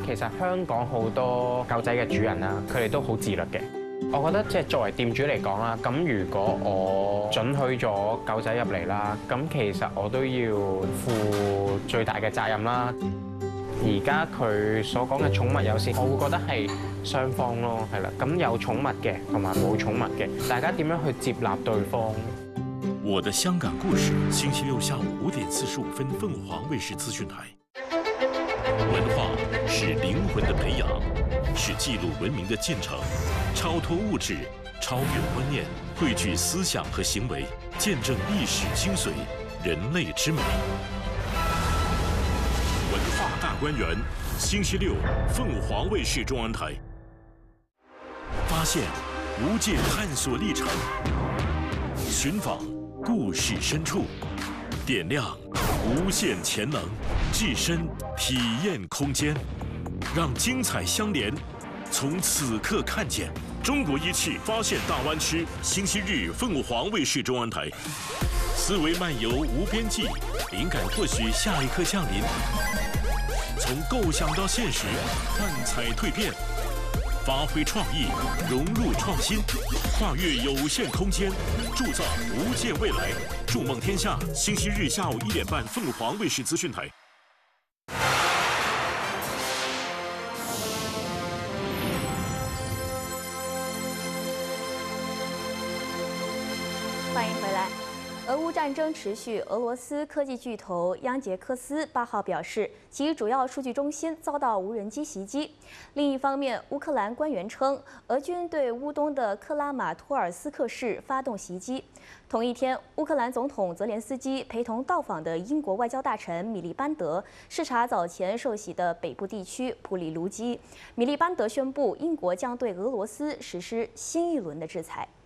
其實香港好多狗仔嘅主人啦，佢哋都好自律嘅。我覺得即係作為店主嚟講啦，咁如果我准許咗狗仔入嚟啦，咁其實我都要負最大嘅責任啦。而家佢所講嘅寵物友善，我會覺得係雙方咯，係啦。咁有寵物嘅同埋冇寵物嘅，大家點樣去接納對方？ 我的香港故事，星期六下午5點45分，鳳凰衛視資訊台。文化是靈魂的培養，是記錄文明的進程，超脱物質，超越觀念，匯聚思想和行為，見證歷史精髓，人類之美。文化大觀園，星期六，鳳凰衛視中文台。發現無界探索歷程，尋訪故事深處，點亮無限潛能，置身體驗空間，讓精彩相連。從此刻看見中國一切發現大灣區，星期日鳳凰衛視中文台。思維漫遊無邊際，靈感或許下一刻降臨。從構想到現實，幻彩蛻變，發揮創意，融入創新，跨越有限空間，鑄造無界未來。築夢天下，星期日下午1點半，鳳凰衛視資訊台。 欢迎回来。俄乌战争持续，俄罗斯科技巨头央杰克斯8号表示，其主要数据中心遭到无人机袭击。另一方面，乌克兰官员称，俄军对乌东的克拉马托尔斯克市发动袭击。同一天，乌克兰总统泽连斯基陪同到访的英国外交大臣米利班德视察早前受袭的北部地区普里卢基。米利班德宣布，英国将对俄罗斯实施新一轮的制裁。